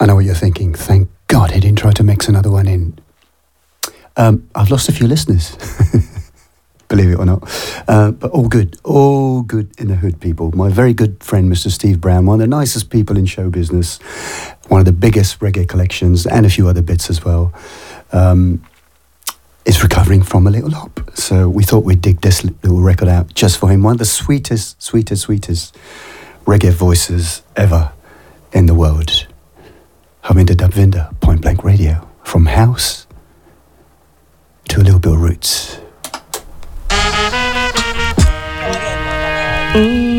I know what you're thinking. Thank God he didn't try to mix another one in. I've lost a few listeners, believe it or not. But all good in the hood, people. My very good friend, Mr. Steve Brown, one of the nicest people in show business, one of the biggest reggae collections, and a few other bits as well, is recovering from a little hop. So we thought we'd dig this little record out just for him. One of the sweetest reggae voices ever in the world. Harminder Dubvinder, Point Blank Radio. From house to a little bit of roots.